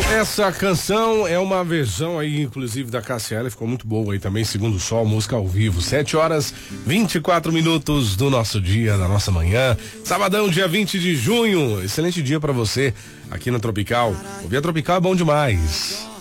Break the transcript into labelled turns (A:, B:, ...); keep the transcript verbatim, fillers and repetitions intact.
A: Essa canção é uma versão aí, inclusive, da Cássia Eller, ficou muito boa aí também, segundo o Sol, música ao vivo. sete horas, vinte e quatro minutos do nosso dia, da nossa manhã. Sabadão, dia vinte de junho. Excelente dia pra você aqui na Tropical. Ouvir a Tropical é bom demais.